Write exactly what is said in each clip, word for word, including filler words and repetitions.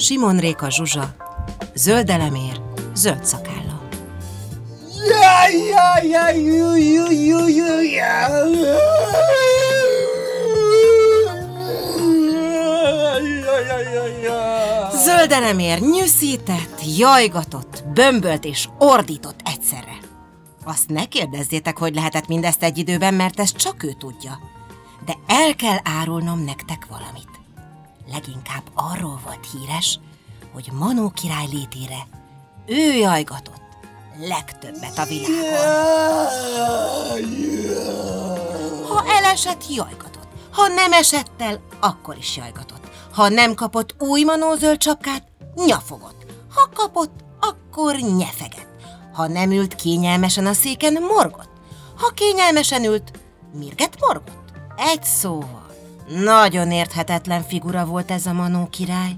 Simon Réka Zsuzsa, Zöld Elemér, Zöld Szakálla. Jaj, jaj, jaj, jaj, jaj, jaj, jaj. Zöld Elemér nyűszített, jajgatott, bömbölt és ordított egyszerre. Azt ne kérdezzétek, hogy lehetett mindezt egy időben, mert ezt csak ő tudja. De el kell árulnom nektek valamit. Leginkább arról volt híres, hogy Manó király létére ő jajgatott legtöbbet a világon. Ha elesett, jajgatott. Ha nem esett el, akkor is jajgatott. Ha nem kapott új Manó zöld sapkát, nyafogott. Ha kapott, akkor nyefegett. Ha nem ült kényelmesen a széken, morgott. Ha kényelmesen ült, mirget morgott. Egy szóval, nagyon érthetetlen figura volt ez a Manó király.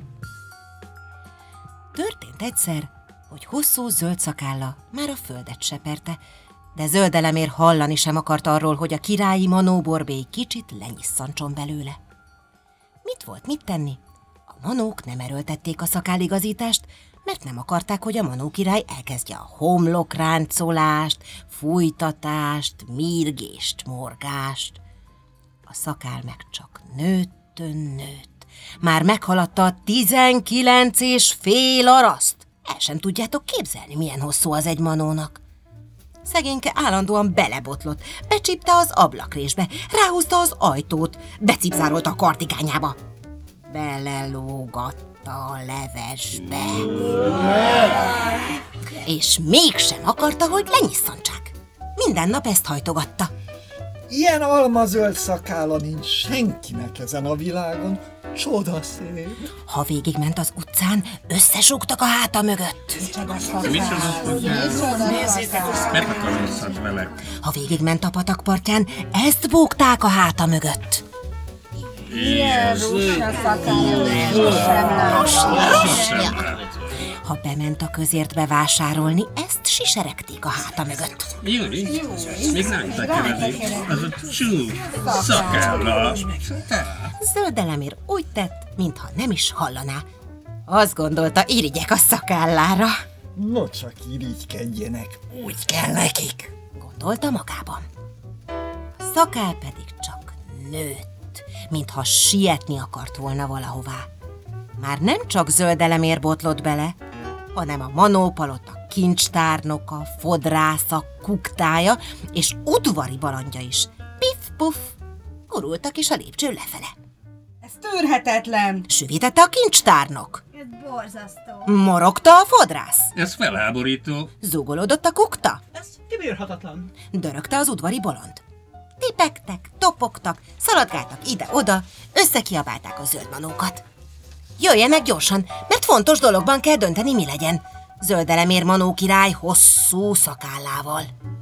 Történt egyszer, hogy hosszú zöld szakálla már a földet seperte, de Zöld Elemér hallani sem akart arról, hogy a királyi Manó borbély kicsit lenyisszancson belőle. Mit volt mit tenni? A manók nem erőltették a szakálligazítást, mert nem akarták, hogy a Manó király elkezdje a homlokráncolást, fújtatást, mirgést, morgást. A szakál meg csak nőttön nőtt. Már meghaladta a tizenkilenc és fél araszt. El sem tudjátok képzelni, milyen hosszú az egy manónak. Szegényke állandóan belebotlott, becsípte az ablakrésbe, ráhúzta az ajtót, becipzárolta a kardigányába. Belelógatta a levesbe. És mégsem akarta, hogy lenyisszantsák. Minden nap ezt hajtogatta. Ilyen almazöld szakálla nincs senkinek ezen a világon. Csodaszép. Ha végigment az utcán, összesúgtak a háta mögött. Ha végigment a patakpartján, ezt búgták a háta mögött. Ha bement a közértbe vásárolni, ezt siseregték a háta mögött. Júli, még nem tekeredik, az a csú szakálla. Zöld Elemér úgy tett, mintha nem is hallaná. Azt gondolta, irigyek a szakállára. No csak irigykedjenek, úgy kell nekik, gondolta magában. A szakál pedig csak nőtt, mintha sietni akart volna valahová. Már nem csak Zöld Elemér botlott bele, hanem a Manó palota kincstárnoka, fodrásza, kuktája és udvari balandja is. Piff-puff, gurultak is a lépcsőn lefele. Ez tűrhetetlen! Süvítette a kincstárnok. Ez borzasztó. Morogta a fodrász. Ez felháborító. Zúgolódott a kukta. Ez kibírhatatlan. Dörögte az udvari bolond. Tipegtek, topogtak, szaladgáltak ide-oda, összekiabálták a zöld manókat. Jöjjenek gyorsan, mert fontos dologban kell dönteni, mi legyen. Zöld Elemér Manó király hosszú szakállával.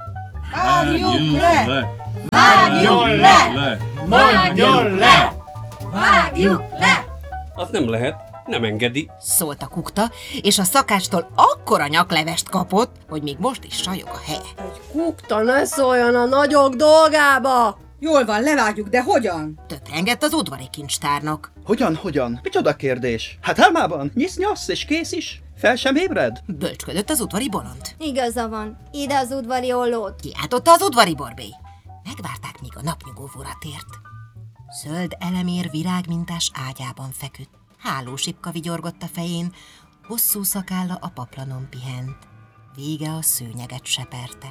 Vágjuk le! Vágjuk le! Mondjon le! Vágjuk le! Az nem lehet, nem engedi. Szólt a kukta, és a szakácstól akkora nyaklevest kapott, hogy még most is sajog a helye. Kukta, ne szóljon a nagyok dolgába! Jól van, levágjuk, de hogyan? Töprengett az udvari kincstárnok. Hogyan, hogyan? Micsoda kérdés? Hát álmában nyisz-nyasz és kész is. Fel sem ébred? Bölcsködött az udvari bolond. Igaza van. Ide az udvari ollót. Kiáltotta az udvari borbély. Megvárták, míg a napnyugóvóra tért. Zöld Elemér virágmintás ágyában feküdt. Hálósipka vigyorgott a fején, hosszú szakálla a paplanon pihent. Vége a szőnyeget seperte.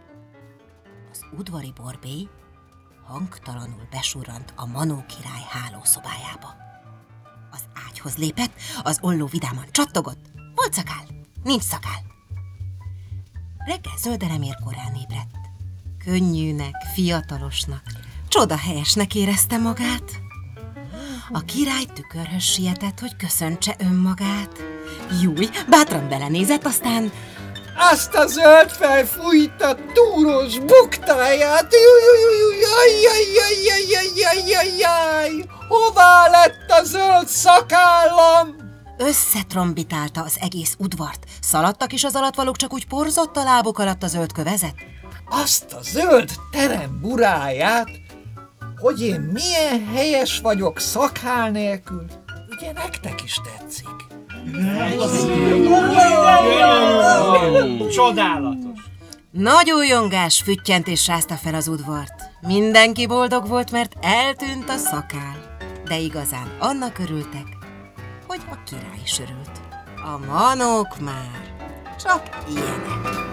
Az udvari borbély hangtalanul besurrant a Manó király hálószobájába. Az ágyhoz lépett, az olló vidáman csattogott. Volt szakál, nincs szakál. Reggel Zöld Elemér korán ébredt. Könnyűnek, fiatalosnak, csodahelyesnek érezte magát. A király tükörhöz sietett, hogy köszöntse önmagát. Júj, bátran belenézett, aztán... Azt a zöld felfújta túros buktáját! Jaj, jaj, jaj, jaj, jaj, jaj, jaj, jaj! Hová lett a zöld szakállam? Összetrombitálta az egész udvart. Szaladtak is az alatvalók, csak úgy porzott a lábuk alatt a zöld kövezet. Azt a zöld terem buráját, hogy én milyen helyes vagyok szakál nélkül. Ugye nektek is tetszik? Csodálatos. Nagy újongás, füttyentés rázta fel az udvart. Mindenki boldog volt, mert eltűnt a szakál. De igazán annak örültek, hogy a király is örült. A manók már csak ilyenek.